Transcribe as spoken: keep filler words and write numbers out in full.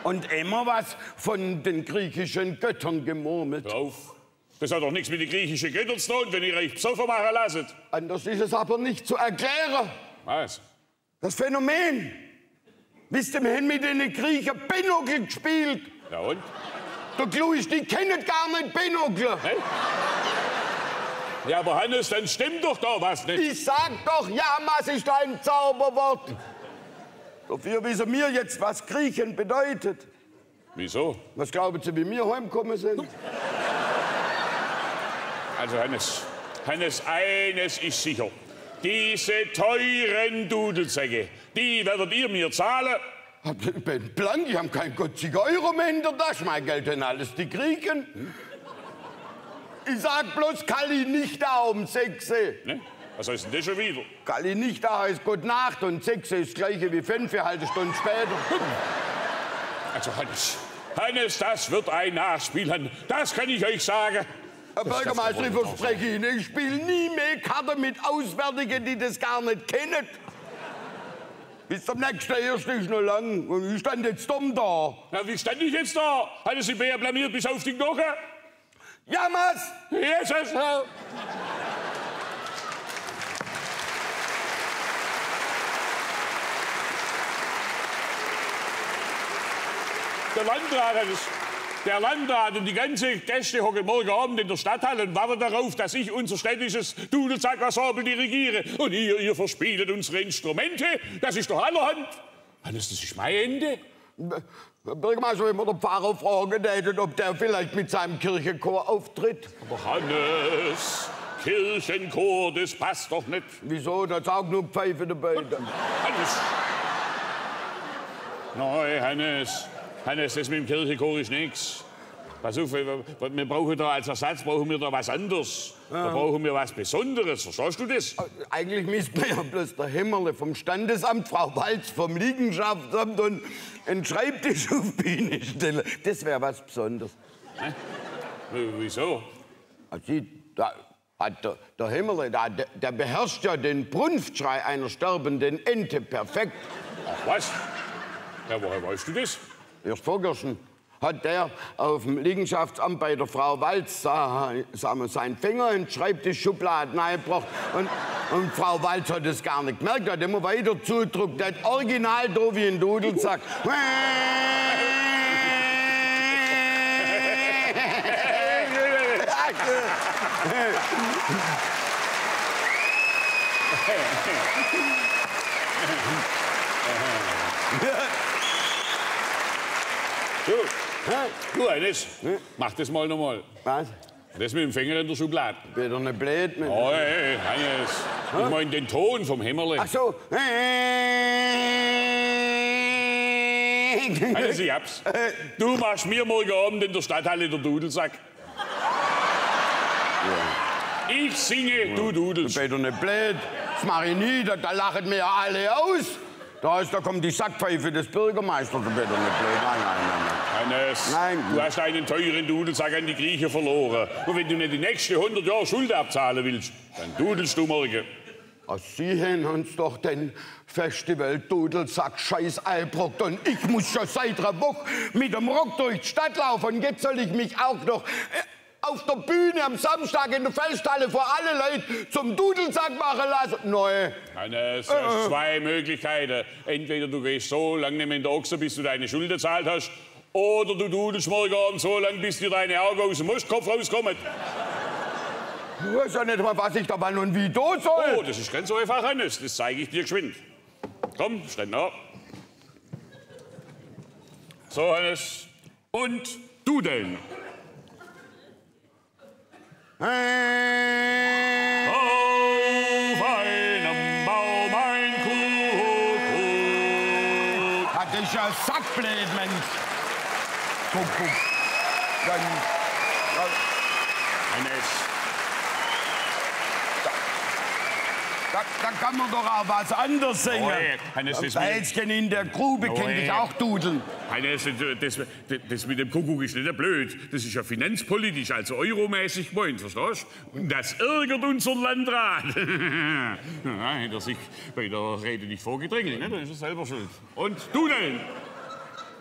Und immer was von den griechischen Göttern gemurmelt. Hör auf. Das hat doch nichts mit den griechischen Göttern zu tun, wenn ihr euch besoffen machen lasst. Anders ist es aber nicht zu erklären. Was? Das Phänomen. Wisst ihr, wir haben mit den Griechen Binokel gespielt. Ja und? Der Kluis, die kennen gar nicht Binokel. Hey? Ja, aber Hannes, dann stimmt doch da was nicht. Ich sag doch, Jamas ist ein Zauberwort. Dafür wissen wir jetzt, was Griechen bedeutet. Wieso? Was glauben Sie, wie wir heimgekommen sind? Also Hannes, Hannes, eines ist sicher. Diese teuren Dudelsäcke, die werdet ihr mir zahlen. Ich bin blank, ich habe kein gotziger Euro mehr in der Tasche. Mein Geld sind alles die Griechen. Hm? Ich sag bloß Kalli nicht da um sechs. Ne? Was heißt denn das schon wieder? Kalli nicht da heißt Gute Nacht und sechs ist das gleiche wie fünf, eine halbe Stunde später. Also Hannes, Hannes, das wird ein Nachspiel. Das kann ich euch sagen. Herr Bürgermeister, ich verspreche Ihnen, ich spiele nie mehr Karten mit Auswärtigen, die das gar nicht kennen. Bis zum nächsten Ersten ist noch lang. Und ich stand jetzt dumm da. Na, wie stand ich jetzt da? Hatte Sie mir blamiert bis auf die Knochen? Jammers! Jesus! Der Landrat hat es. Der Landrat und die ganze Gäste hocken morgen Abend in der Stadthalle und warten darauf, dass ich unser städtisches Dudelsack-Ensemble dirigiere. Und ihr, ihr verspielt unsere Instrumente. Das ist doch allerhand. Hannes, das ist mein Ende. Herr Bürgermeister, wenn wir den Pfarrer fragen hätten, ob der vielleicht mit seinem Kirchenchor auftritt. Aber Hannes, Kirchenchor, das passt doch nicht. Wieso? Da ist auch nur Pfeife dabei. Hannes. Nein, Hannes. Hannes, das mit dem Kirchenchor ist nichts. Pass auf, wir, wir brauchen da als Ersatz brauchen wir da was anderes. Ja. Da brauchen wir was Besonderes. Verstehst du das? Eigentlich müsste man ja bloß der Hämmerle vom Standesamt, Frau Walz vom Liegenschaftsamt und einen Schreibtisch auf die Bühne stellen. Das wäre was Besonderes. Hä? Wieso? Also, da hat der, der Hämmerle, der, der beherrscht ja den Brunftschrei einer sterbenden Ente perfekt. Ach was? Ja, woher weißt du das? Erst vorgestern hat der auf dem Liegenschaftsamt bei der Frau Walz sagen wir, seinen Finger in die Schreibtischschublade reingebracht. Und, und Frau Walz hat es gar nicht gemerkt, hat immer weiter zugedrückt. Der hat original da wie ein Dudelsack. Du, du Hannes, mach das mal noch mal. Was? Das mit dem Finger in der Schublade. Bin doch nicht blöd. Mit oh, hey, Hannes. Hä? Ich meine den Ton vom Hämmerle. Ach so. Hannes, ich hab's. Du machst mir morgen Abend in der Stadthalle der Dudelsack. Ja. Ich singe, ja. Du dudelst. Ich bin doch nicht blöd. Das mach ich nie, da, da lachen mir alle aus. Da, ist, da kommt die Sackpfeife des Bürgermeisters. Da bin ich doch nicht blöd. Nein, nein, nein. Hannes, nein. Du hast einen teuren Dudelsack an die Griechen verloren. Und wenn du nicht die nächsten hundert Jahre Schuld abzahlen willst, dann dudelst du morgen. Ach, Sie haben uns doch den Festival-Dudelsack scheiß eingebrockt und ich muss schon seit einer Woche mit dem Rock durch die Stadt laufen. Und jetzt soll ich mich auch noch äh, auf der Bühne am Samstag in der Festhalle vor alle Leute zum Dudelsack machen lassen. Nein. Hannes, du hast äh. zwei Möglichkeiten. Entweder du gehst so lange nicht mehr in der Ochse, bis du deine Schuld gezahlt hast, oder du dudelst morgen Abend so lange, bis dir deine Augen aus dem Mostkopf rauskommen. Ich weiß ja nicht mal, was ich da wann und wie da soll. Oh, das ist ganz einfach, Hannes. Das zeige ich dir geschwind. Komm, stand da. So, Hannes. Und dudeln. Hey. Auf einem Baum ein Kuckuck. Hat dich ja sackblöd, Mensch. Kuckuck. Dann... Hannes. Da, da kann man doch auch was anderes singen. Oh, Hannes, das Weizchen in der Grube oh, kennt ich auch dudeln. Hannes, das, das mit dem Kuckuck ist nicht blöd. Das ist ja finanzpolitisch, also euromäßig gemeint, verstehst du? Und das ärgert unseren Landrat. Ja, hätte er sich bei der Rede nicht vorgedrängelt, ne? Dann ist er selber schuld. Und dudeln!